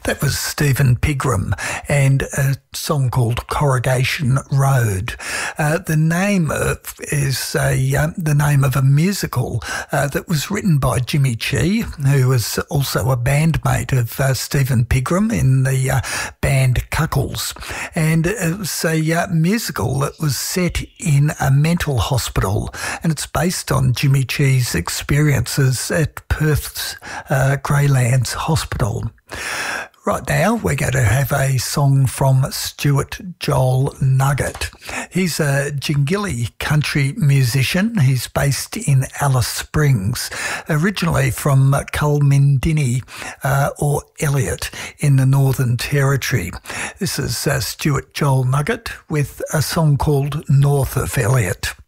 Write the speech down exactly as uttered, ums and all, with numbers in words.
That was Stephen Pigram and a song called Corrugation Road. Uh, the name of, is a, uh, the name of a musical uh, that was written by Jimmy Chi, who was also a bandmate of uh, Stephen Pigram in the uh, band Cuccles. And it was a uh, musical that was set in a mental hospital, and it's based on Jimmy Chi's experiences at Perth's uh, Greylands Hospital. Right now, we're going to have a song from Stuart Joel Nugget. He's a Jingili country musician. He's based in Alice Springs, originally from Kulmindini uh, or Elliot in the Northern Territory. This is uh, Stuart Joel Nugget with a song called North of Elliot.